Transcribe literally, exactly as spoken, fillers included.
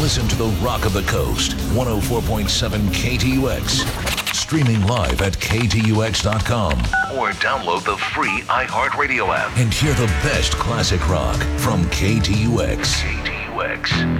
Listen to the Rock of the Coast, one oh four point seven K T U X. Streaming live at K T U X dot com. Or download the free iHeartRadio app. And hear the best classic rock from K T U X. K T U X.